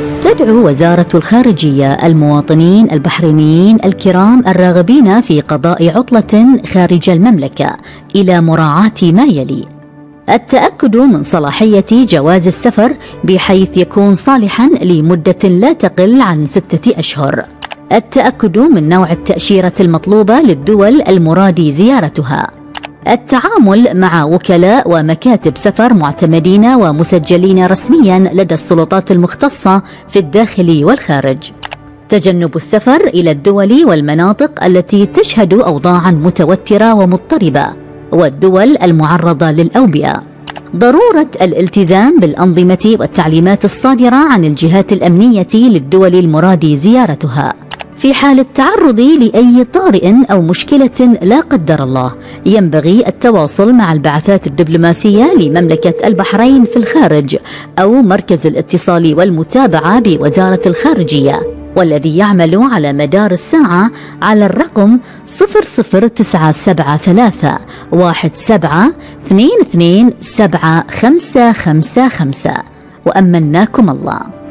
تدعو وزارة الخارجية المواطنين البحرينيين الكرام الراغبين في قضاء عطلة خارج المملكة إلى مراعاة ما يلي: التأكد من صلاحية جواز السفر بحيث يكون صالحا لمدة لا تقل عن 6 أشهر، التأكد من نوع التأشيرة المطلوبة للدول المراد زيارتها، التعامل مع وكلاء ومكاتب سفر معتمدين ومسجلين رسميا لدى السلطات المختصة في الداخل والخارج، تجنب السفر إلى الدول والمناطق التي تشهد أوضاعا متوترة ومضطربة والدول المعرضة للأوبئة، ضرورة الالتزام بالأنظمة والتعليمات الصادرة عن الجهات الأمنية للدول المراد زيارتها. في حال التعرض لأي طارئ أو مشكلة لا قدر الله، ينبغي التواصل مع البعثات الدبلوماسية لمملكة البحرين في الخارج أو مركز الاتصال والمتابعة بوزارة الخارجية، والذي يعمل على مدار الساعة على الرقم 00973 1722 7555. وأمناكم الله.